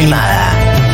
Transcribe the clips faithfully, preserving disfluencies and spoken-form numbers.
animada.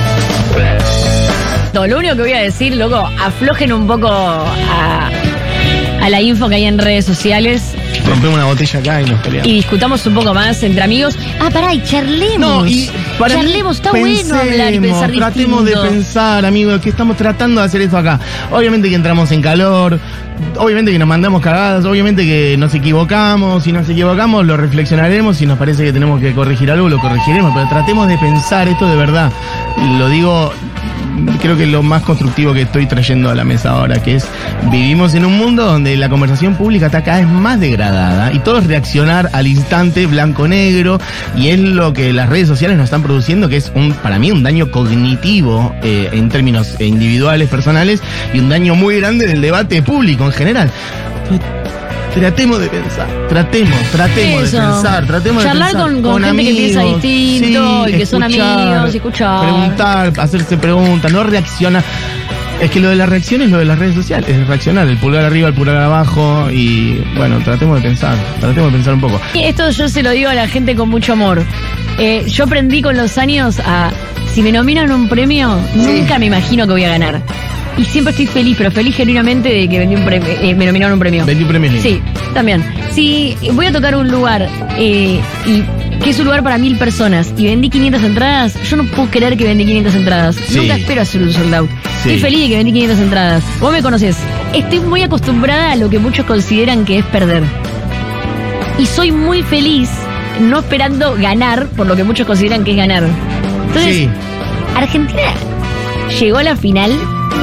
No, lo único que voy a decir, loco, aflojen un poco a, a la info que hay en redes sociales. Rompemos una botella acá y nos peleamos. Y discutamos un poco más entre amigos. Ah, pará, y charlemos. No, y para charlemos, está pensemos, bueno hablar y pensar tratemos distinto. de pensar, amigos, que estamos tratando de hacer esto acá. Obviamente que entramos en calor, obviamente que nos mandamos cagadas, obviamente que nos equivocamos. Si nos equivocamos, lo reflexionaremos. Si nos parece que tenemos que corregir algo, lo corregiremos. Pero tratemos de pensar esto de verdad. Lo digo, creo que es lo más constructivo que estoy trayendo a la mesa ahora, que es, vivimos en un mundo donde la conversación pública está cada vez más degradada y todo es reaccionar al instante blanco-negro, y es lo que las redes sociales nos están produciendo, que es un, para mí un daño cognitivo eh, en términos individuales, personales, y un daño muy grande del debate público en general. Tratemos de pensar, tratemos, tratemos Eso. de pensar, tratemos Charlar de pensar con- con gente que piensa distinto y que son amigos, y escuchar. Preguntar, hacerse preguntas, no reaccionar. Es que lo de la reacción es lo de las redes sociales, es reaccionar, el pulgar arriba, el pulgar abajo, y bueno, tratemos de pensar, tratemos de pensar un poco. Esto yo se lo digo a la gente con mucho amor. Eh, yo aprendí con los años a, si me nominan un premio, nunca me imagino que voy a ganar. Y siempre estoy feliz, pero feliz genuinamente de que vendí un premio, eh, me nominaron un premio. Vendí premios lindos. Sí, también. Si voy a tocar un lugar eh, y que es un lugar para mil personas y vendí quinientas entradas, yo no puedo creer que vendí quinientas entradas. Sí. Nunca espero hacer un sold out. Sí. Estoy feliz de que vendí quinientas entradas. Vos me conocés. Estoy muy acostumbrada a lo que muchos consideran que es perder. Y soy muy feliz no esperando ganar por lo que muchos consideran que es ganar. Entonces, Sí. Argentina llegó a la final,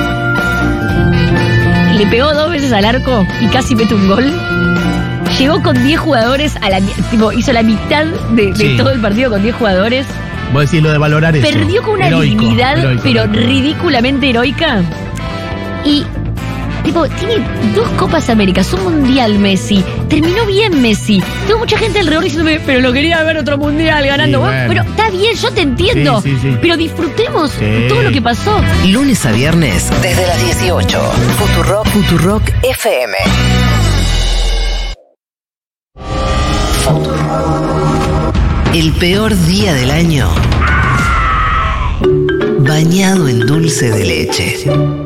le pegó dos veces al arco y casi mete un gol. Llegó con diez jugadores, a la, tipo, hizo la mitad de, de Sí. todo el partido con diez jugadores. Vos decís lo de valorar eso. Perdió con una Heroico, dignidad, heroico, pero heroico. ridículamente heroica. Y, tipo, tiene dos Copas Américas, un Mundial Messi. Terminó bien Messi. Tengo mucha gente alrededor diciéndome, pero lo quería ver otro Mundial ganando. Sí, Bueno, bueno. pero está bien, yo te entiendo. Sí, sí, sí. Pero disfrutemos Sí. todo lo que pasó. Lunes a viernes, desde las dieciocho. Futurock, Futurock F M. El peor día del año, bañado en dulce de leche.